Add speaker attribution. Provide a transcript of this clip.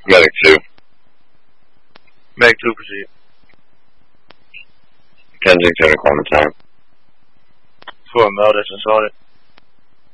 Speaker 1: Medic 2.
Speaker 2: Medic 2, proceed.
Speaker 1: Kensington, Clementine.
Speaker 2: For a male that's assaulted.